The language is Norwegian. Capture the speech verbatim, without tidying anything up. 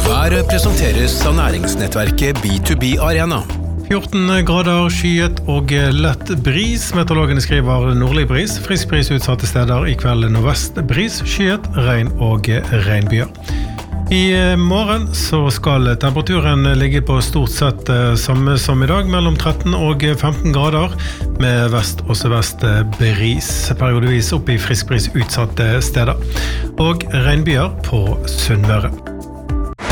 Været presenteres av næringsnettverket B to B Arena. fjorten grader, skyet og lett bris. Meteorologene skriver nordlig bris. Frisk bris utsatte steder i kveld nordvest bris, skyet, regn og regnbyer. I morgen så skal temperaturen ligge på stort sett samme som i dag, mellom tretten og femten grader, med vest og sørvest bris, periodevis opp i frisk bris utsatte steder, og regnbyer på Sunnmøre.